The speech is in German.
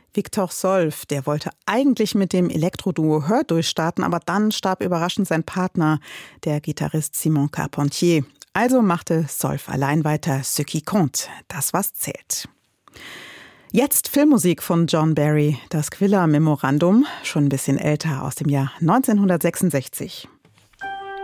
Victor Solf, der wollte eigentlich mit dem Elektroduo Hör durchstarten, aber dann starb überraschend sein Partner, der Gitarrist Simon Carpentier. Also machte Solf allein weiter Ce qui compte, das was zählt. Jetzt Filmmusik von John Barry, das Quiller Memorandum, schon ein bisschen älter, aus dem Jahr 1966.